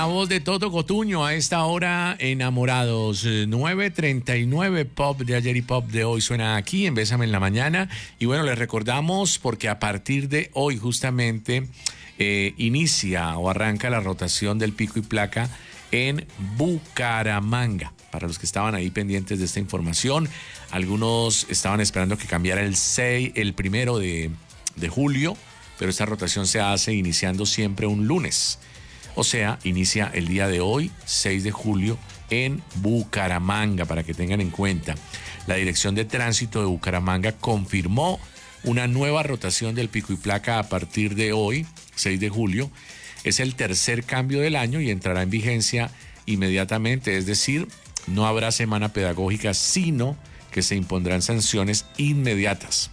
La voz de Toto Cotuño a esta hora, enamorados. 9:39, pop de ayer y pop de hoy suena aquí en Bésame en la Mañana. Y bueno, les recordamos porque a partir de hoy justamente inicia o arranca la rotación del pico y placa en Bucaramanga. Para los que estaban ahí pendientes de esta información, algunos estaban esperando que cambiara el 1 de julio, pero esta rotación se hace iniciando siempre un lunes. O sea, inicia el día de hoy, 6 de julio, en Bucaramanga, para que tengan en cuenta. La Dirección de Tránsito de Bucaramanga confirmó una nueva rotación del pico y placa a partir de hoy, 6 de julio. Es el tercer cambio del año y entrará en vigencia inmediatamente, es decir, no habrá semana pedagógica, sino que se impondrán sanciones inmediatas.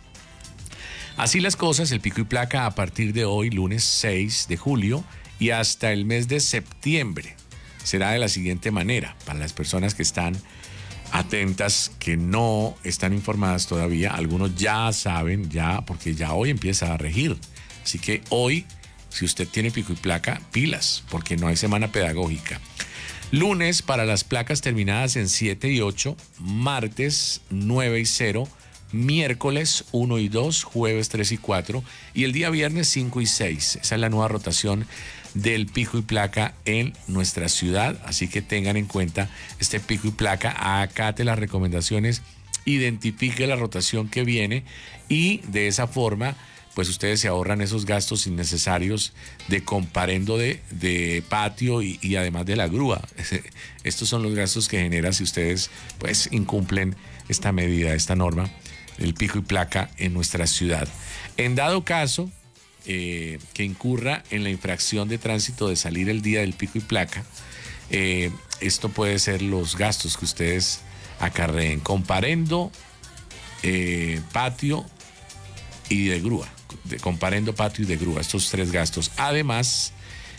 Así las cosas, el pico y placa a partir de hoy, lunes 6 de julio, y hasta el mes de septiembre será de la siguiente manera. Para las personas que están atentas, que no están informadas todavía, algunos ya saben, porque ya hoy empieza a regir. Así que hoy, si usted tiene pico y placa, pilas, porque no hay semana pedagógica. Lunes para las placas terminadas en 7 y 8, martes 9 y 0, miércoles 1 y 2, jueves 3 y 4 y el día viernes 5 y 6. Esa es la nueva rotación del pico y placa en nuestra ciudad, así que tengan en cuenta este pico y placa, acate las recomendaciones, identifique la rotación que viene y de esa forma pues ustedes se ahorran esos gastos innecesarios de comparendo de patio y además de la grúa. Estos son los gastos que genera si ustedes pues incumplen esta medida, esta norma, el pico y placa en nuestra ciudad. En dado caso que incurra en la infracción de tránsito de salir el día del pico y placa, esto puede ser los gastos que ustedes acarreen, comparendo, patio y de grúa. Comparendo patio y de grúa, estos tres gastos. Además,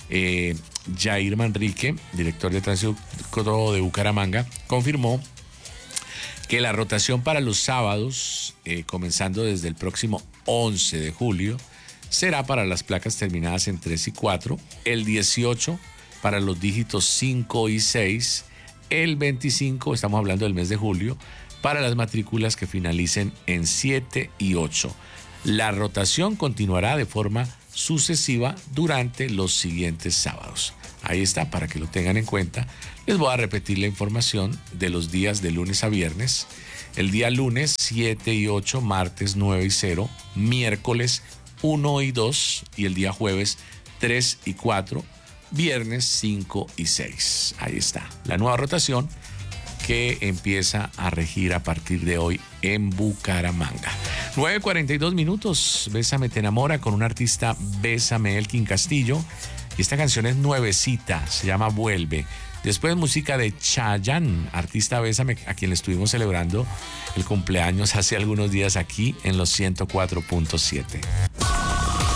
Jair Manrique, director de tránsito de Bucaramanga, confirmó que la rotación para los sábados, comenzando desde el próximo 11 de julio, será para las placas terminadas en 3 y 4, el 18 para los dígitos 5 y 6, el 25, estamos hablando del mes de julio, para las matrículas que finalicen en 7 y 8. La rotación continuará de forma sucesiva durante los siguientes sábados. Ahí está, para que lo tengan en cuenta. Les voy a repetir la información de los días de lunes a viernes. El día lunes 7 y 8, martes 9 y 0, miércoles 1 y 2 y el día jueves 3 y 4, viernes 5 y 6. Ahí está, la nueva rotación que empieza a regir a partir de hoy en Bucaramanga. 9:42 minutos, Bésame te enamora con un artista, Bésame Elkin Castillo. Y esta canción es nuevecita, se llama Vuelve. Después música de Chayanne, artista Bésame, a quien le estuvimos celebrando el cumpleaños hace algunos días aquí en los 104.7.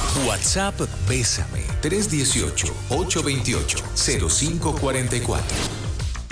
WhatsApp Bésame 318-828-0544.